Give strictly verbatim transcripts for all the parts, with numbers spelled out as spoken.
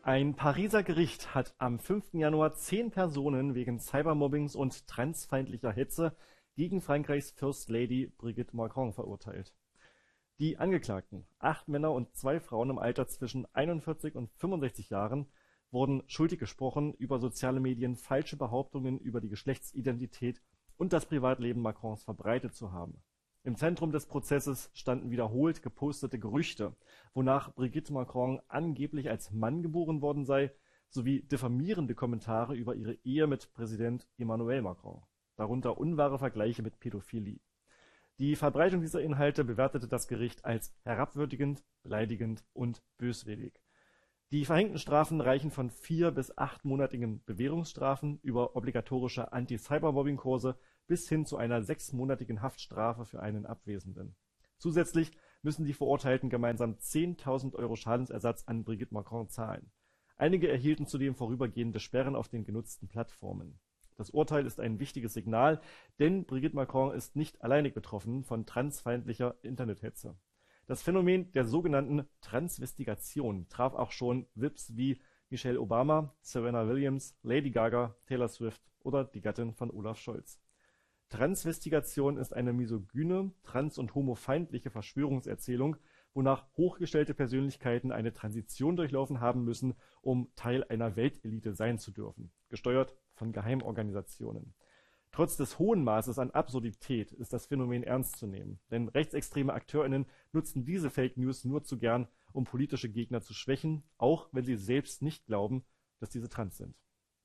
Ein Pariser Gericht hat am fünften Januar zehn Personen wegen Cybermobbings und transfeindlicher Hetze gegen Frankreichs First Lady Brigitte Macron verurteilt. Die Angeklagten, acht Männer und zwei Frauen im Alter zwischen einundvierzig und fünfundsechzig Jahren, wurden schuldig gesprochen, über soziale Medien falsche Behauptungen über die Geschlechtsidentität und das Privatleben Macrons verbreitet zu haben. Im Zentrum des Prozesses standen wiederholt gepostete Gerüchte, wonach Brigitte Macron angeblich als Mann geboren worden sei, sowie diffamierende Kommentare über ihre Ehe mit Präsident Emmanuel Macron, darunter unwahre Vergleiche mit Pädophilie. Die Verbreitung dieser Inhalte bewertete das Gericht als herabwürdigend, beleidigend und böswillig. Die verhängten Strafen reichen von vier- bis achtmonatigen Bewährungsstrafen über obligatorische Anti-Cybermobbing-Kurse bis hin zu einer sechsmonatigen Haftstrafe für einen Abwesenden. Zusätzlich müssen die Verurteilten gemeinsam zehntausend Euro Schadensersatz an Brigitte Macron zahlen. Einige erhielten zudem vorübergehende Sperren auf den genutzten Plattformen. Das Urteil ist ein wichtiges Signal, denn Brigitte Macron ist nicht alleinig betroffen von transfeindlicher Internethetze. Das Phänomen der sogenannten Transvestigation traf auch schon V I Ps wie Michelle Obama, Serena Williams, Lady Gaga, Taylor Swift oder die Gattin von Olaf Scholz. Transvestigation ist eine misogyne, trans- und homofeindliche Verschwörungserzählung, wonach hochgestellte Persönlichkeiten eine Transition durchlaufen haben müssen, um Teil einer Weltelite sein zu dürfen, gesteuert von Geheimorganisationen. Trotz des hohen Maßes an Absurdität ist das Phänomen ernst zu nehmen, denn rechtsextreme AkteurInnen nutzen diese Fake News nur zu gern, um politische Gegner zu schwächen, auch wenn sie selbst nicht glauben, dass diese trans sind.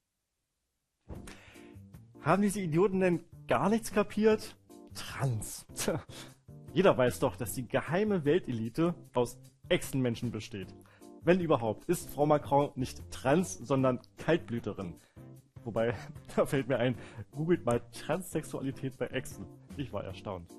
Haben diese Idioten denn gar nichts kapiert? Trans. Jeder weiß doch, dass die geheime Weltelite aus Echsenmenschen besteht. Wenn überhaupt, ist Frau Macron nicht trans, sondern Kaltblüterin. Wobei, da fällt mir ein, googelt mal Transsexualität bei Echsen. Ich war erstaunt.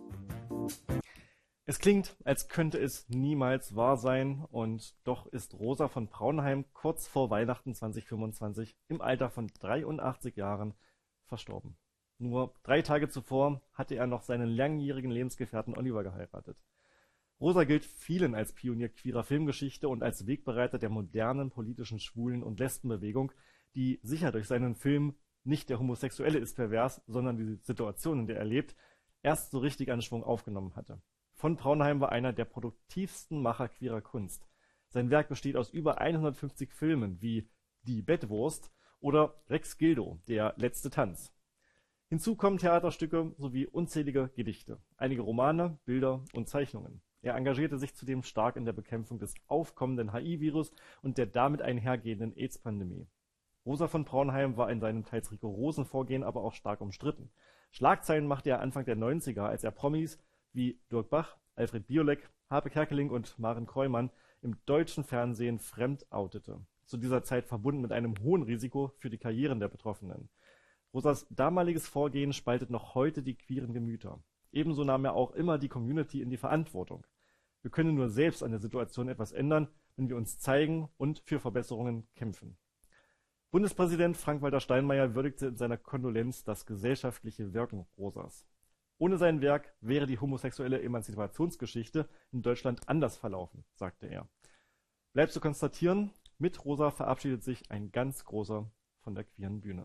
Es klingt, als könnte es niemals wahr sein, und doch ist Rosa von Braunheim kurz vor Weihnachten zwanzig fünfundzwanzig im Alter von dreiundachtzig Jahren verstorben. Nur drei Tage zuvor hatte er noch seinen langjährigen Lebensgefährten Oliver geheiratet. Rosa gilt vielen als Pionier queerer Filmgeschichte und als Wegbereiter der modernen politischen Schwulen- und Lesbenbewegung, die sicher durch seinen Film Nicht der Homosexuelle ist pervers, sondern die Situation, in der er lebt, erst so richtig an Schwung aufgenommen hatte. Von Braunheim war einer der produktivsten Macher queerer Kunst. Sein Werk besteht aus über hundertfünfzig Filmen wie Die Bettwurst oder Rex Gildo, Der letzte Tanz. Hinzu kommen Theaterstücke sowie unzählige Gedichte, einige Romane, Bilder und Zeichnungen. Er engagierte sich zudem stark in der Bekämpfung des aufkommenden H I-Virus und der damit einhergehenden AIDS-Pandemie. Rosa von Braunheim war in seinem teils rigorosen Vorgehen aber auch stark umstritten. Schlagzeilen machte er Anfang der neunziger, als er Promis wie Dirk Bach, Alfred Biolek, Harpe Kerkeling und Maren Kreumann im deutschen Fernsehen fremd outete. Zu dieser Zeit verbunden mit einem hohen Risiko für die Karrieren der Betroffenen. Rosas damaliges Vorgehen spaltet noch heute die queeren Gemüter. Ebenso nahm er auch immer die Community in die Verantwortung. Wir können nur selbst an der Situation etwas ändern, wenn wir uns zeigen und für Verbesserungen kämpfen. Bundespräsident Frank-Walter Steinmeier würdigte in seiner Kondolenz das gesellschaftliche Wirken Rosas. Ohne sein Werk wäre die homosexuelle Emanzipationsgeschichte in Deutschland anders verlaufen, sagte er. Bleibt zu konstatieren, mit Rosa verabschiedet sich ein ganz großer von der queeren Bühne.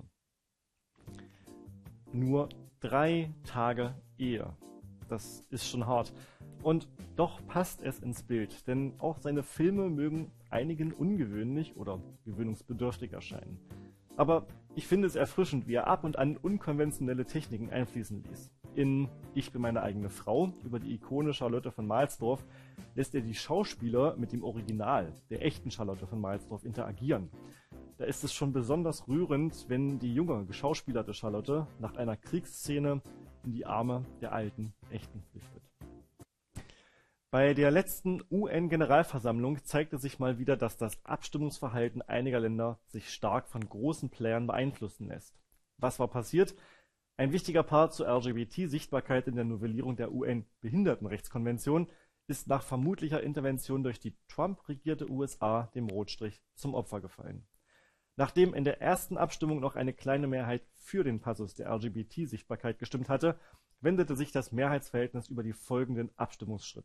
Nur drei Tage Ehe. Das ist schon hart. Und doch passt es ins Bild, denn auch seine Filme mögen einigen ungewöhnlich oder gewöhnungsbedürftig erscheinen. Aber ich finde es erfrischend, wie er ab und an unkonventionelle Techniken einfließen ließ. In Ich bin meine eigene Frau über die Ikone Charlotte von Mahlsdorf lässt er die Schauspieler mit dem Original, der echten Charlotte von Mahlsdorf, interagieren. Da ist es schon besonders rührend, wenn die junge, geschauspielerte Charlotte nach einer Kriegsszene in die Arme der alten, echten flüchtet. Bei der letzten U N-Generalversammlung zeigte sich mal wieder, dass das Abstimmungsverhalten einiger Länder sich stark von großen Playern beeinflussen lässt. Was war passiert? Ein wichtiger Part zur L G B T-Sichtbarkeit in der Novellierung der U N-Behindertenrechtskonvention ist nach vermutlicher Intervention durch die Trump-regierte U S A dem Rotstrich zum Opfer gefallen. Nachdem in der ersten Abstimmung noch eine kleine Mehrheit für den Passus der L G B T-Sichtbarkeit gestimmt hatte, wendete sich das Mehrheitsverhältnis über die folgenden Abstimmungsschritte.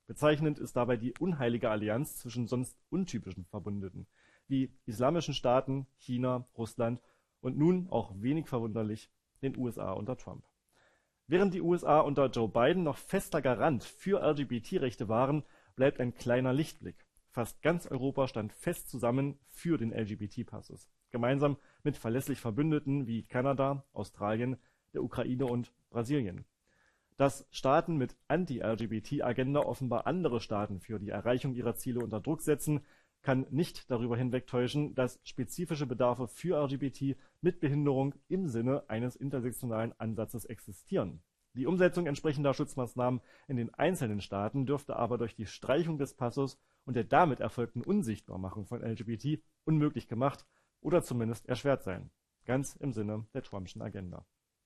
Bezeichnend ist dabei die unheilige Allianz zwischen sonst untypischen Verbündeten, wie islamischen Staaten, China, Russland und nun, auch wenig verwunderlich, den U S A unter Trump. Während die U S A unter Joe Biden noch fester Garant für L G B T-Rechte waren, bleibt ein kleiner Lichtblick. Fast ganz Europa stand fest zusammen für den L G B T-Passus, gemeinsam mit verlässlich Verbündeten wie Kanada, Australien, der Ukraine und Brasilien. Dass Staaten mit Anti-L G B T-Agenda offenbar andere Staaten für die Erreichung ihrer Ziele unter Druck setzen, kann nicht darüber hinwegtäuschen, dass spezifische Bedarfe für L G B T mit Behinderung im Sinne eines intersektionalen Ansatzes existieren. Die Umsetzung entsprechender Schutzmaßnahmen in den einzelnen Staaten dürfte aber durch die Streichung des Passus und der damit erfolgten Unsichtbarmachung von L G B T unmöglich gemacht oder zumindest erschwert sein. Ganz im Sinne der Trumpschen Agenda.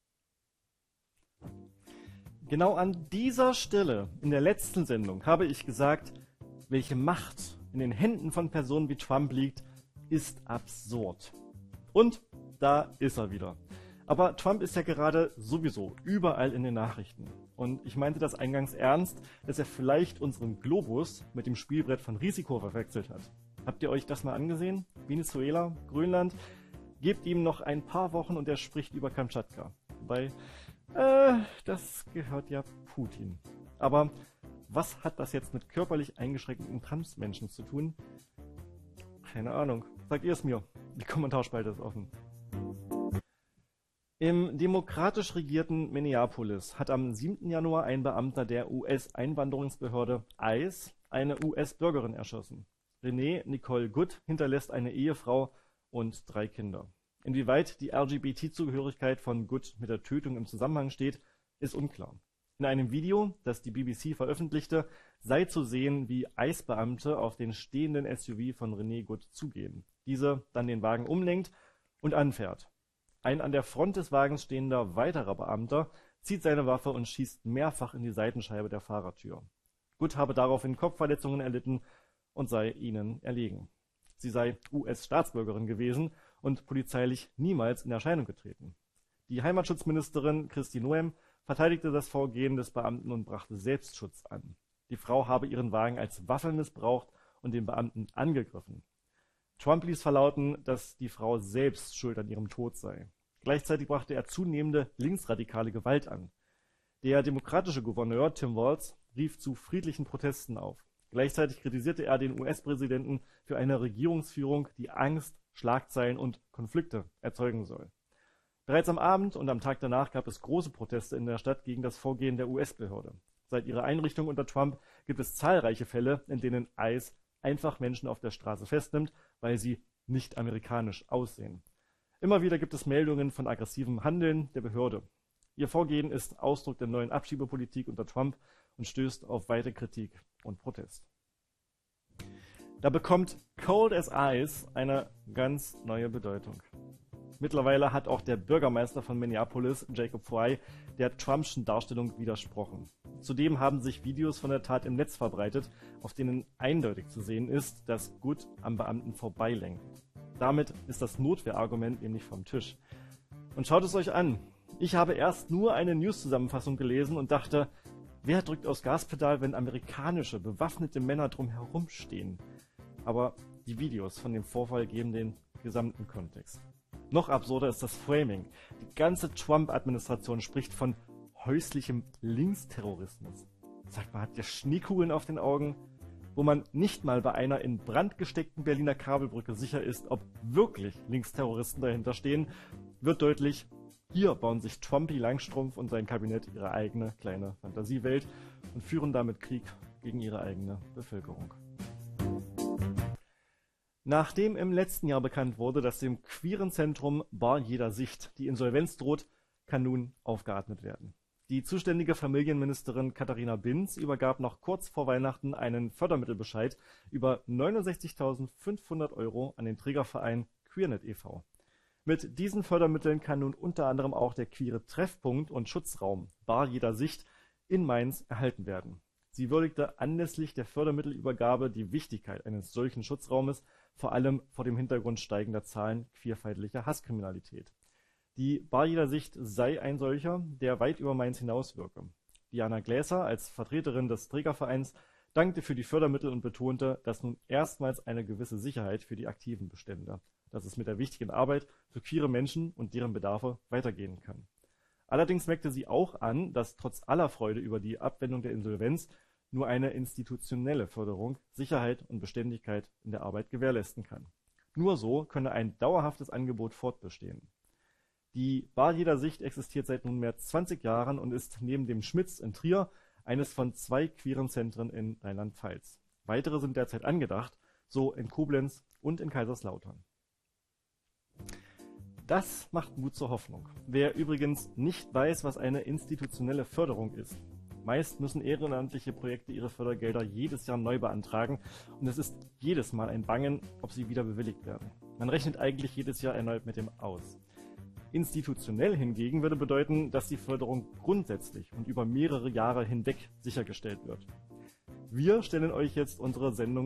Genau an dieser Stelle in der letzten Sendung habe ich gesagt, welche Macht in den Händen von Personen wie Trump liegt, ist absurd. Und da ist er wieder. Aber Trump ist ja gerade sowieso überall in den Nachrichten. Und ich meinte das eingangs ernst, dass er vielleicht unseren Globus mit dem Spielbrett von Risiko verwechselt hat. Habt ihr euch das mal angesehen? Venezuela, Grönland? Gebt ihm noch ein paar Wochen und er spricht über Kamtschatka. Wobei, äh, das gehört ja Putin. Aber was hat das jetzt mit körperlich eingeschränkten Transmenschen zu tun? Keine Ahnung. Sagt ihr es mir. Die Kommentarspalte ist offen. Im demokratisch regierten Minneapolis hat am siebten Januar ein Beamter der U S-Einwanderungsbehörde ICE eine U S-Bürgerin erschossen. Renee Nicole Good hinterlässt eine Ehefrau und drei Kinder. Inwieweit die L G B T-Zugehörigkeit von Good mit der Tötung im Zusammenhang steht, ist unklar. In einem Video, das die B B C veröffentlichte, sei zu sehen, wie ICE-Beamte auf den stehenden S U V von Renee Good zugehen, diese dann den Wagen umlenkt und anfährt. Ein an der Front des Wagens stehender weiterer Beamter zieht seine Waffe und schießt mehrfach in die Seitenscheibe der Fahrertür. Good habe daraufhin Kopfverletzungen erlitten und sei ihnen erlegen. Sie sei U S-Staatsbürgerin gewesen und polizeilich niemals in Erscheinung getreten. Die Heimatschutzministerin Kristi Noem verteidigte das Vorgehen des Beamten und brachte Selbstschutz an. Die Frau habe ihren Wagen als Waffe missbraucht und den Beamten angegriffen. Trump ließ verlauten, dass die Frau selbst schuld an ihrem Tod sei. Gleichzeitig brachte er zunehmende linksradikale Gewalt an. Der demokratische Gouverneur Tim Walz rief zu friedlichen Protesten auf. Gleichzeitig kritisierte er den U S-Präsidenten für eine Regierungsführung, die Angst, Schlagzeilen und Konflikte erzeugen soll. Bereits am Abend und am Tag danach gab es große Proteste in der Stadt gegen das Vorgehen der U S-Behörde. Seit ihrer Einrichtung unter Trump gibt es zahlreiche Fälle, in denen ICE einfach Menschen auf der Straße festnimmt, weil sie nicht amerikanisch aussehen. Immer wieder gibt es Meldungen von aggressivem Handeln der Behörde. Ihr Vorgehen ist Ausdruck der neuen Abschiebepolitik unter Trump und stößt auf weite Kritik und Protest. Da bekommt Cold as Ice eine ganz neue Bedeutung. Mittlerweile hat auch der Bürgermeister von Minneapolis, Jacob Frey, der Trumpschen Darstellung widersprochen. Zudem haben sich Videos von der Tat im Netz verbreitet, auf denen eindeutig zu sehen ist, dass Good am Beamten vorbeilenkt. Damit ist das Notwehrargument nämlich vom Tisch. Und schaut es euch an. Ich habe erst nur eine News-Zusammenfassung gelesen und dachte, wer drückt aufs Gaspedal, wenn amerikanische, bewaffnete Männer drumherum stehen? Aber die Videos von dem Vorfall geben den gesamten Kontext. Noch absurder ist das Framing. Die ganze Trump-Administration spricht von häuslichem Linksterrorismus. Sagt man, hat der Schneekugeln auf den Augen? Wo man nicht mal bei einer in Brand gesteckten Berliner Kabelbrücke sicher ist, ob wirklich Linksterroristen dahinter stehen, wird deutlich, hier bauen sich Trumpy Langstrumpf und sein Kabinett ihre eigene kleine Fantasiewelt und führen damit Krieg gegen ihre eigene Bevölkerung. Nachdem im letzten Jahr bekannt wurde, dass dem queeren Zentrum Bar jeder Sicht die Insolvenz droht, kann nun aufgeatmet werden. Die zuständige Familienministerin Katharina Binz übergab noch kurz vor Weihnachten einen Fördermittelbescheid über neunundsechzigtausendfünfhundert Euro an den Trägerverein Queernet e V Mit diesen Fördermitteln kann nun unter anderem auch der queere Treffpunkt und Schutzraum Bar jeder Sicht in Mainz erhalten werden. Sie würdigte anlässlich der Fördermittelübergabe die Wichtigkeit eines solchen Schutzraumes, vor allem vor dem Hintergrund steigender Zahlen queerfeindlicher Hasskriminalität. Die Bar jeder Sicht sei ein solcher, der weit über Mainz hinauswirke. Diana Gläser als Vertreterin des Trägervereins dankte für die Fördermittel und betonte, dass nun erstmals eine gewisse Sicherheit für die Aktiven bestände, dass es mit der wichtigen Arbeit für queere Menschen und deren Bedarfe weitergehen kann. Allerdings merkte sie auch an, dass trotz aller Freude über die Abwendung der Insolvenz nur eine institutionelle Förderung Sicherheit und Beständigkeit in der Arbeit gewährleisten kann. Nur so könne ein dauerhaftes Angebot fortbestehen. Die Bar jeder Sicht existiert seit nunmehr zwanzig Jahren und ist neben dem Schmitz in Trier eines von zwei queeren Zentren in Rheinland-Pfalz. Weitere sind derzeit angedacht, so in Koblenz und in Kaiserslautern. Das macht Mut zur Hoffnung. Wer übrigens nicht weiß, was eine institutionelle Förderung ist. Meist müssen ehrenamtliche Projekte ihre Fördergelder jedes Jahr neu beantragen und es ist jedes Mal ein Bangen, ob sie wieder bewilligt werden. Man rechnet eigentlich jedes Jahr erneut mit dem aus. Institutionell hingegen würde bedeuten, dass die Förderung grundsätzlich und über mehrere Jahre hinweg sichergestellt wird. Wir stellen euch jetzt unsere Sendung